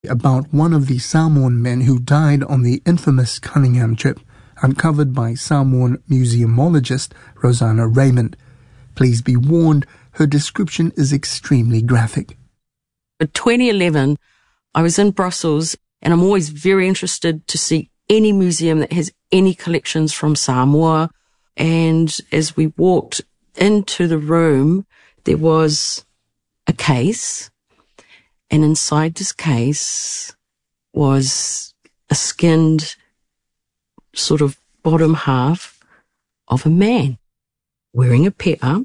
about one of the Samoan men who died on the infamous Cunningham trip, uncovered by Samoan museumologist Rosanna Raymond. Please be warned, her description is extremely graphic. In 2011, I was in Brussels, and I'm always very interested to see any museum that has any collections from Samoa. And as we walked into the room, there was a case, and inside this case was a skinned sort of bottom half of a man wearing a pea.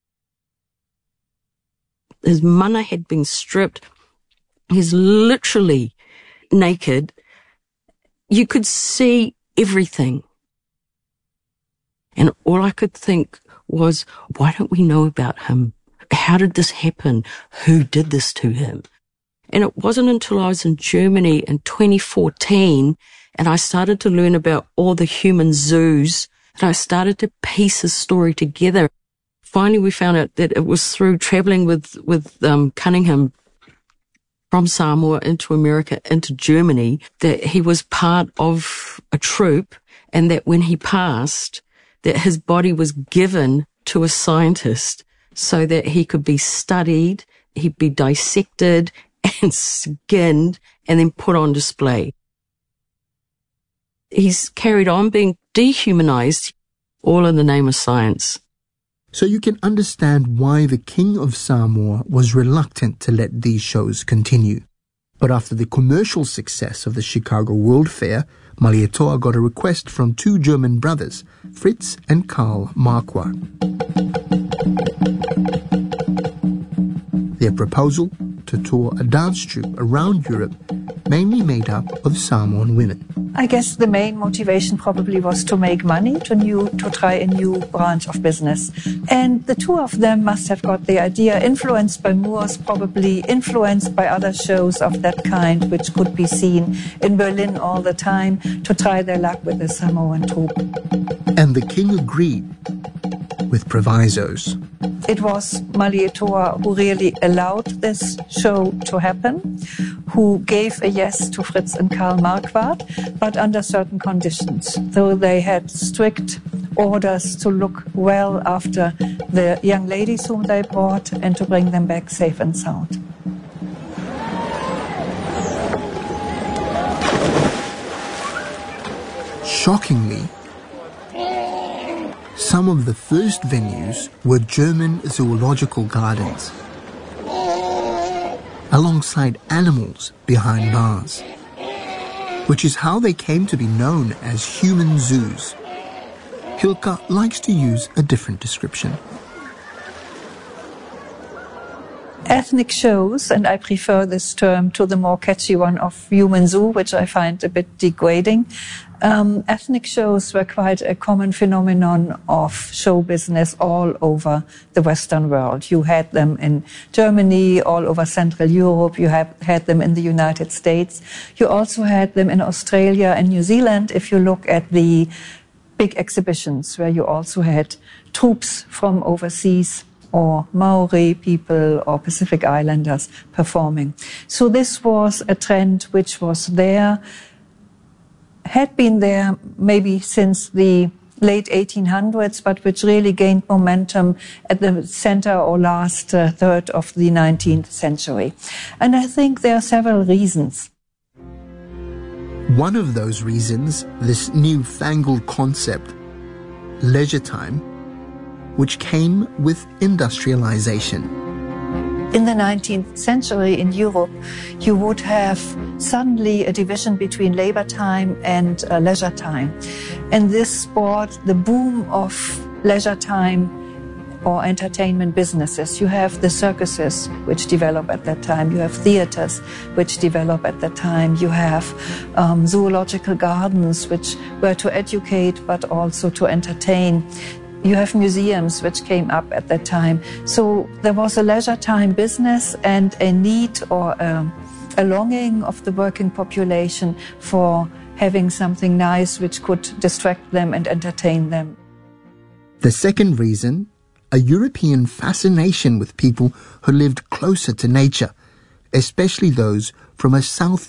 His mana had been stripped. He's literally naked. You could see everything. And all I could think was, why don't we know about him? How did this happen? Who did this to him? And it wasn't until I was in Germany in 2014 and I started to learn about all the human zoos that I started to piece his story together. Finally, we found out that it was through traveling with Cunningham from Samoa into America, into Germany, that he was part of a troupe, and that when he passed, that his body was given to a scientist so that he could be studied, he'd be dissected and skinned and then put on display. He's carried on being dehumanized, all in the name of science. So you can understand why the King of Samoa was reluctant to let these shows continue. But after the commercial success of the Chicago World Fair, Malietoa got a request from two German brothers, Fritz and Karl Marquardt. Their proposal to tour a dance troupe around Europe, mainly made up of Samoan women. I guess the main motivation probably was to make money, to try a new branch of business. And the two of them must have got the idea, influenced by Moores, probably influenced by other shows of that kind, which could be seen in Berlin all the time, to try their luck with the Samoan troupe. And the king agreed, with provisos. It was Malietoa who really allowed this show to happen, who gave a yes to Fritz and Karl Marquardt, but under certain conditions. So they had strict orders to look well after the young ladies whom they brought and to bring them back safe and sound. Shockingly, some of the first venues were German zoological gardens, alongside animals behind bars, which is how they came to be known as human zoos. Hilka likes to use a different description. Ethnic shows, and I prefer this term to the more catchy one of human zoo, which I find a bit degrading. Ethnic shows were quite a common phenomenon of show business all over the Western world. You had them in Germany, all over Central Europe. You had them in the United States. You also had them in Australia and New Zealand, if you look at the big exhibitions, where you also had troops from overseas or Maori people or Pacific Islanders performing. So this was a trend which was there, had been there maybe since the late 1800s, but which really gained momentum at the center or last third of the 19th century. And I think there are several reasons. One of those reasons, this newfangled concept, leisure time, which came with industrialization. In the 19th century in Europe, you would have suddenly a division between labor time and leisure time. And this brought the boom of leisure time or entertainment businesses. You have the circuses, which develop at that time. You have theaters, which develop at that time. You have zoological gardens, which were to educate but also to entertain. You have museums which came up at that time. So there was a leisure time business and a need or a longing of the working population for having something nice which could distract them and entertain them. The second reason, a European fascination with people who lived closer to nature, especially those from a South